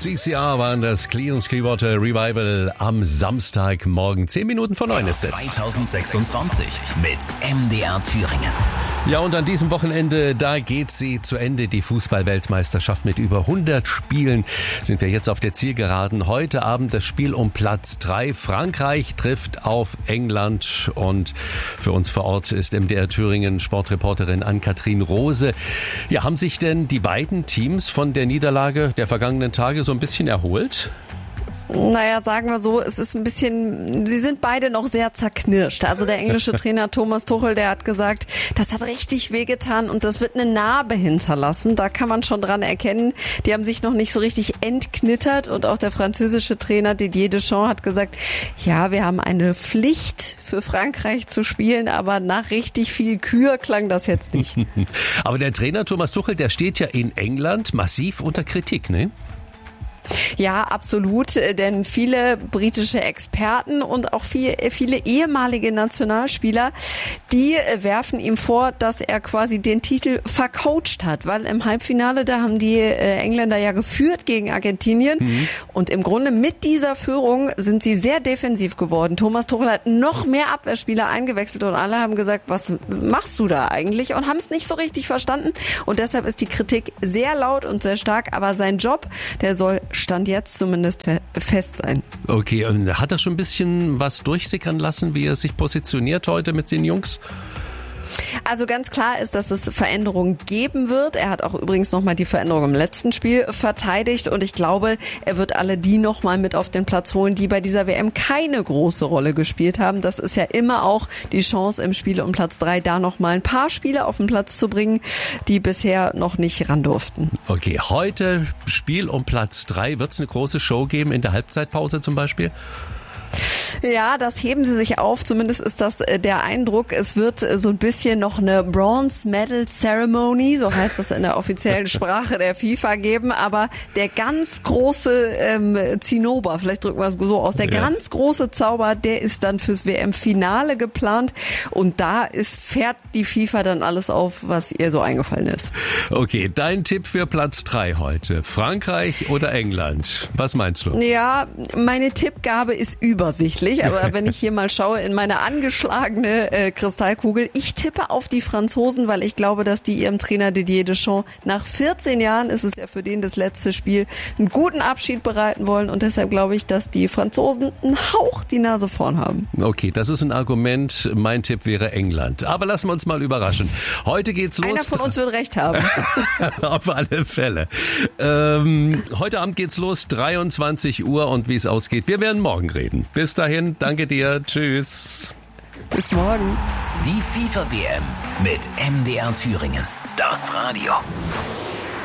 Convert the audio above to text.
CCR waren das Creedence Clearwater Revival am Samstagmorgen. 10 Minuten vor 9 ist es. 2026 mit MDR Thüringen. Ja, und an diesem Wochenende, da geht sie zu Ende, die Fußball-Weltmeisterschaft. Mit über 100 Spielen sind wir jetzt auf der Zielgeraden. Heute Abend das Spiel um Platz 3. Frankreich trifft auf England. Und für uns vor Ort ist MDR Thüringen Sportreporterin Ann-Kathrin Rose. Ja, haben sich denn die beiden Teams von der Niederlage der vergangenen Tage so ein bisschen erholt? Naja, sagen wir so, es ist ein bisschen, sie sind beide noch sehr zerknirscht. Also der englische Trainer Thomas Tuchel, der hat gesagt, das hat richtig wehgetan und das wird eine Narbe hinterlassen. Da kann man schon dran erkennen, die haben sich noch nicht so richtig entknittert. Und auch der französische Trainer Didier Deschamps hat gesagt, ja, wir haben eine Pflicht für Frankreich zu spielen, aber nach richtig viel Kür klang das jetzt nicht. Aber der Trainer Thomas Tuchel, der steht ja in England massiv unter Kritik, ne? Ja, absolut, denn viele britische Experten und auch viele ehemalige Nationalspieler, die werfen ihm vor, dass er quasi den Titel vercoacht hat, weil im Halbfinale, da haben die Engländer ja geführt gegen Argentinien und im Grunde mit dieser Führung sind sie sehr defensiv geworden. Thomas Tuchel hat noch mehr Abwehrspieler eingewechselt und alle haben gesagt, was machst du da eigentlich? Und haben es nicht so richtig verstanden und deshalb ist die Kritik sehr laut und sehr stark, aber sein Job, der soll Stand jetzt zumindest fest sein. Okay, und hat er schon ein bisschen was durchsickern lassen, wie er sich positioniert heute mit den Jungs? Also ganz klar ist, dass es Veränderungen geben wird. Er hat auch übrigens nochmal die Veränderung im letzten Spiel verteidigt und ich glaube, er wird alle die nochmal mit auf den Platz holen, die bei dieser WM keine große Rolle gespielt haben. Das ist ja immer auch die Chance im Spiel um Platz 3, da nochmal ein paar Spieler auf den Platz zu bringen, die bisher noch nicht ran durften. Okay, heute Spiel um Platz 3. Wird es eine große Show geben in der Halbzeitpause zum Beispiel? Ja, das heben sie sich auf. Zumindest ist das der Eindruck. Es wird so ein bisschen noch eine Bronze Medal Ceremony, so heißt das in der offiziellen Sprache der FIFA geben. Aber der ganz große Zinnober, vielleicht drücken wir es so aus, der ganz große Zauber, der ist dann fürs WM-Finale geplant. Und da fährt die FIFA dann alles auf, was ihr so eingefallen ist. Okay, dein Tipp für Platz 3 heute. Frankreich oder England? Was meinst du? Ja, meine Tippgabe ist übersichtlich. Aber wenn ich hier mal schaue in meine angeschlagene Kristallkugel, ich tippe auf die Franzosen, weil ich glaube, dass die ihrem Trainer Didier Deschamps nach 14 Jahren, ist es ja für den das letzte Spiel, einen guten Abschied bereiten wollen und deshalb glaube ich, dass die Franzosen einen Hauch die Nase vorn haben. Okay, das ist ein Argument. Mein Tipp wäre England. Aber lassen wir uns mal überraschen. Heute geht's los. Einer von uns wird recht haben. Auf alle Fälle. Heute Abend geht's los, 23 Uhr und wie es ausgeht, wir werden morgen reden. Bis dahin, danke dir. Tschüss. Bis morgen. Die FIFA-WM mit MDR Thüringen. Das Radio.